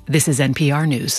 This is NPR News.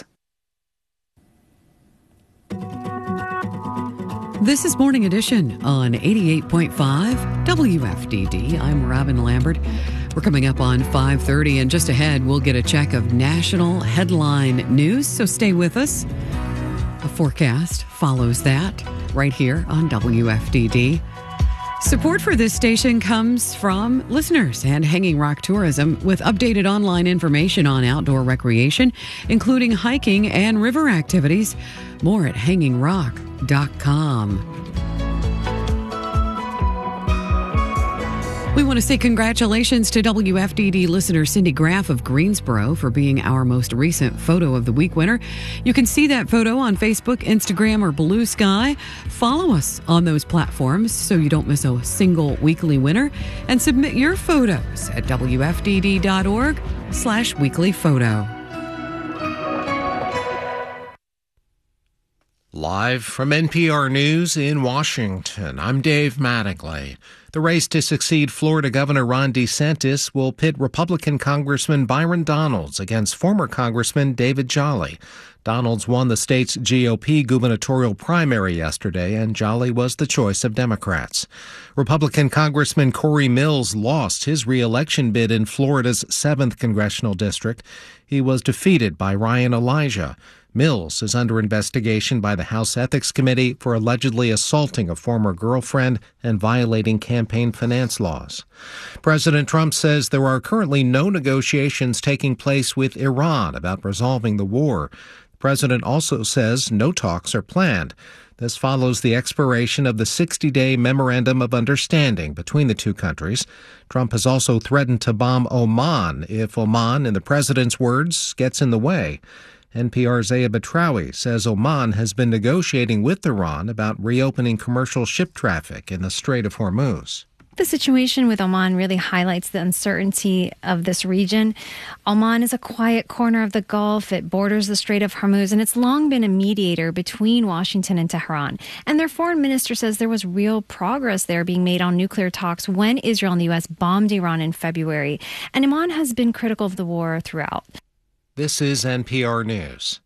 This is Morning Edition on 88.5 WFDD. I'm Robin Lambert. We're coming up on 5:30, and just ahead, we'll get a check of national headline news, so stay with us. A forecast follows that right here on WFDD. Support for this station comes from listeners and Hanging Rock Tourism with updated online information on outdoor recreation, including hiking and river activities. More at hangingrock.com. We want to say congratulations to WFDD listener Cindy Graff of Greensboro for being our most recent Photo of the Week winner. You can see that photo on Facebook, Instagram, or Blue Sky. Follow us on those platforms so you don't miss a single weekly winner. And submit your photos at wfdd.org/weeklyphoto. Live from NPR News in Washington, I'm Dave Mattingly. The race to succeed Florida Governor Ron DeSantis will pit Republican Congressman Byron Donalds against former Congressman David Jolly. Donalds won the state's GOP gubernatorial primary yesterday, and Jolly was the choice of Democrats. Republican Congressman Corey Mills lost his re-election bid in Florida's 7th congressional district. He was defeated by Ryan Elijah. Mills is under investigation by the House Ethics Committee for allegedly assaulting a former girlfriend and violating campaign finance laws. President Trump says there are currently no negotiations taking place with Iran about resolving the war. The president also says no talks are planned. This follows the expiration of the 60-day memorandum of understanding between the two countries. Trump has also threatened to bomb Oman if Oman, in the president's words, gets in the way. NPR's Aya Batrawi says Oman has been negotiating with Iran about reopening commercial ship traffic in the Strait of Hormuz. The situation with Oman really highlights the uncertainty of this region. Oman is a quiet corner of the Gulf. It borders the Strait of Hormuz, and it's long been a mediator between Washington and Tehran. And their foreign minister says there was real progress there being made on nuclear talks when Israel and the U.S. bombed Iran in February. And Oman has been critical of the war throughout. This is NPR News.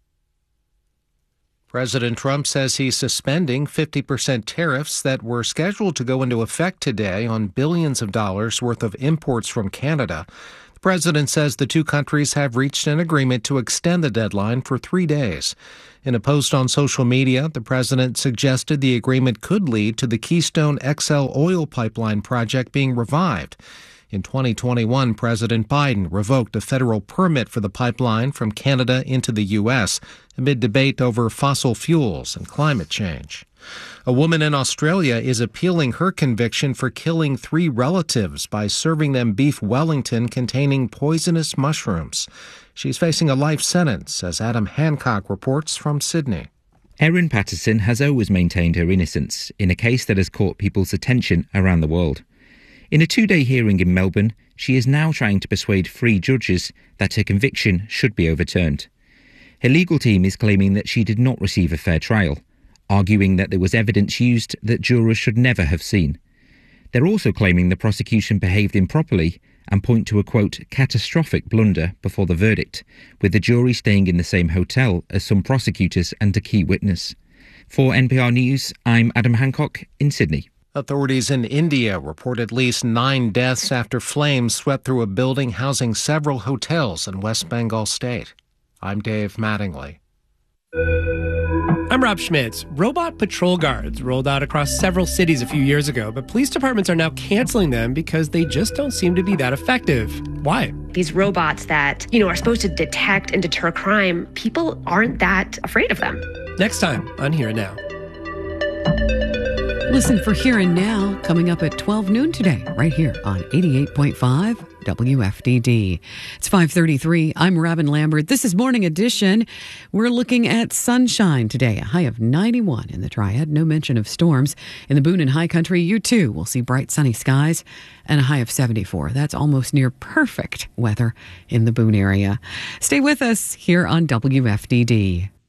President Trump says he's suspending 50% tariffs that were scheduled to go into effect today on billions of dollars worth of imports from Canada. The president says the two countries have reached an agreement to extend the deadline for 3 days. In a post on social media, the president suggested the agreement could lead to the Keystone XL oil pipeline project being revived. In 2021, President Biden revoked a federal permit for the pipeline from Canada into the U.S. amid debate over fossil fuels and climate change. A woman in Australia is appealing her conviction for killing 3 relatives by serving them beef Wellington containing poisonous mushrooms. She's facing a life sentence, as Adam Hancock reports from Sydney. Erin Patterson has always maintained her innocence in a case that has caught people's attention around the world. In a 2-day hearing in Melbourne, she is now trying to persuade 3 judges that her conviction should be overturned. Her legal team is claiming that she did not receive a fair trial, arguing that there was evidence used that jurors should never have seen. They're also claiming the prosecution behaved improperly and point to a, quote, catastrophic blunder before the verdict, with the jury staying in the same hotel as some prosecutors and a key witness. For NPR News, I'm Adam Hancock in Sydney. Authorities in India report at least 9 deaths after flames swept through a building housing several hotels in West Bengal State. I'm Dave Mattingly. I'm Rob Schmitz. Robot patrol guards rolled out across several cities a few years ago, but police departments are now canceling them because they just don't seem to be that effective. Why? These robots that, are supposed to detect and deter crime, people aren't that afraid of them. Next time on Here and Now. Listen for Here and Now coming up at 12 noon today, right here on 88.5 WFDD. It's 5:33. I'm Robin Lambert. This is Morning Edition. We're looking at sunshine today, a high of 91 in the Triad. No mention of storms. In the Boone and High Country, you too will see bright sunny skies and a high of 74. That's almost near perfect weather in the Boone area. Stay with us here on WFDD.